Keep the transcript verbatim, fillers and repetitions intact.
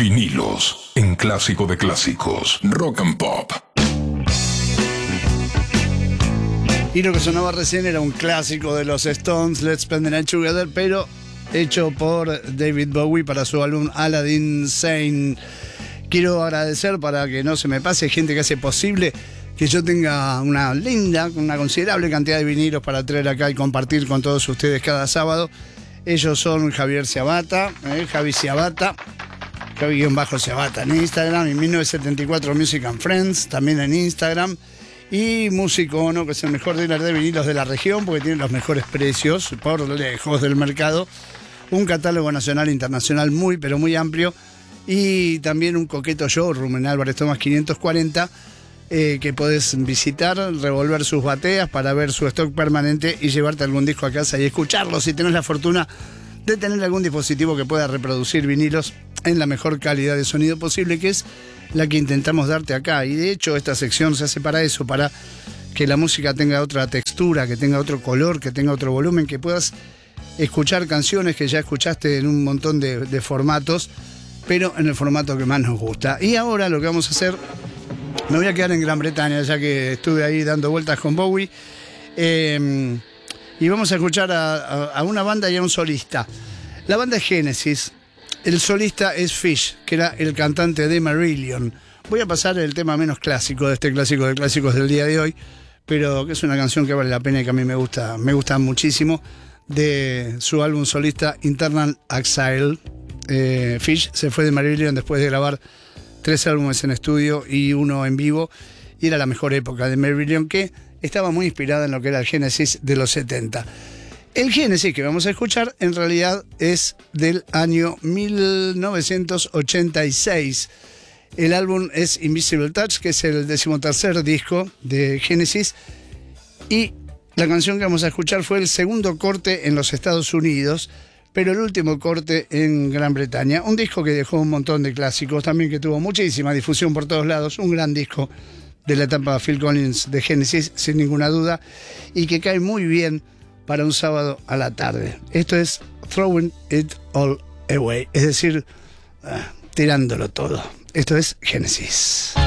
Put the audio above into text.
Vinilos en Clásico de Clásicos, Rock and Pop. Y lo que sonaba recién era un clásico de los Stones, Let's Spend the Night Together, pero hecho por David Bowie para su álbum Aladdin Sane. Quiero agradecer, para que no se me pase, gente que hace posible que yo tenga una linda, una considerable cantidad de vinilos para traer acá y compartir con todos ustedes cada sábado. Ellos son Javier Ciabatta, eh, Javi Ciabatta, Javi-Ciabatta en Instagram, y mil novecientos setenta y cuatro Music and Friends también en Instagram. Y Músico Ono, que es el mejor dealer de vinilos de la región, porque tiene los mejores precios por lejos del mercado. Un catálogo nacional e internacional muy, pero muy amplio. Y también un coqueto showroom en Álvarez Tomás quinientos cuarenta, eh, que podés visitar, revolver sus bateas para ver su stock permanente y llevarte algún disco a casa y escucharlo si tenés la fortuna de tener algún dispositivo que pueda reproducir vinilos en la mejor calidad de sonido posible, que es la que intentamos darte acá. Y de hecho esta sección se hace para eso, para que la música tenga otra textura, que tenga otro color, que tenga otro volumen, que puedas escuchar canciones que ya escuchaste en un montón de, de formatos, pero en el formato que más nos gusta. Y ahora lo que vamos a hacer, me voy a quedar en Gran Bretaña, ya que estuve ahí dando vueltas con Bowie, eh, y vamos a escuchar a, a, a una banda y a un solista. La banda es Genesis, el solista es Fish, que era el cantante de Marillion. Voy a pasar el tema menos clásico de este clásico de clásicos del día de hoy, pero que es una canción que vale la pena y que a mí me gusta, me gusta muchísimo, de su álbum solista Internal Exile. Eh, Fish se fue de Marillion después de grabar tres álbumes en estudio y uno en vivo, y era la mejor época de Marillion, que estaba muy inspirada en lo que era el Genesis de los setenta. El Genesis que vamos a escuchar en realidad es del año mil novecientos ochenta y seis. El álbum es Invisible Touch, que es el decimotercer disco de Genesis, y la canción que vamos a escuchar fue el segundo corte en los Estados Unidos, pero el último corte en Gran Bretaña. Un disco que dejó un montón de clásicos, también que tuvo muchísima difusión por todos lados. Un gran disco de la etapa Phil Collins de Genesis, sin ninguna duda, y que cae muy bien para un sábado a la tarde. Esto es Throwing It All Away, es decir, uh, tirándolo todo. Esto es Genesis.